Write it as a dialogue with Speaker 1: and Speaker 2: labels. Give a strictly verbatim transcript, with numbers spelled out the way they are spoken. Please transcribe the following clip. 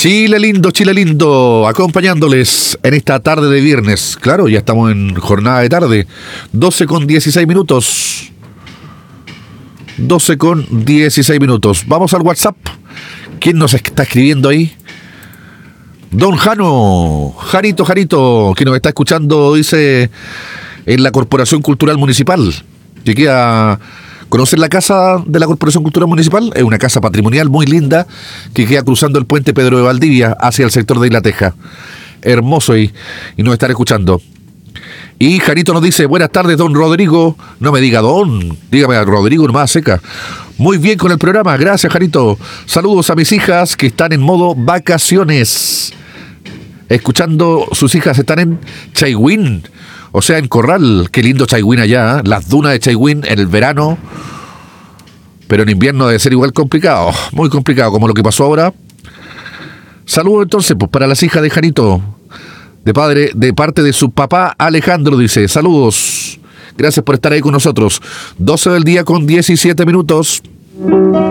Speaker 1: Chile lindo, Chile lindo, acompañándoles en esta tarde de viernes. Claro, ya estamos en jornada de tarde. doce con dieciséis minutos. doce con dieciséis minutos. Vamos al WhatsApp. ¿Quién nos está escribiendo ahí? Don Jano, Jarito, Jarito, que nos está escuchando, dice, en la Corporación Cultural Municipal. Que queda... ¿Conocen la casa de la Corporación Cultural Municipal? Es una casa patrimonial muy linda que queda cruzando el puente Pedro de Valdivia hacia el sector de Isla Teja. Hermoso y, y nos están escuchando. Y Jarito nos dice, buenas tardes, don Rodrigo. No me diga don, dígame a Rodrigo nomás seca. Muy bien con el programa, gracias Jarito. Saludos a mis hijas que están en modo vacaciones. Escuchando, sus hijas están en Chaihuín. O sea, en Corral, qué lindo Chaihuín allá, ¿eh? Las dunas de Chaihuín en el verano, pero en invierno debe ser igual complicado, muy complicado, como lo que pasó ahora. Saludos entonces, pues para las hijas de Jarito, de padre, de parte de su papá Alejandro, dice, saludos, gracias por estar ahí con nosotros. doce del día con diecisiete minutos.